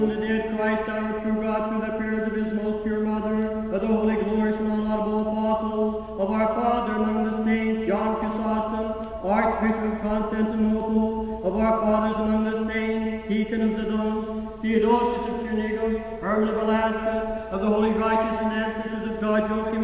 The dead Christ, our true God, through the prayers of his most pure mother, of the holy, glorious, and unlaudable apostles, of our Father among the saints, John Chrysostom, Archbishop of Constantinople, of our fathers among the saints, Deacon of Zidon, Theodosius of Chernigoff, Herman of Alaska, of the holy, righteous, and ancestors of God, Joachim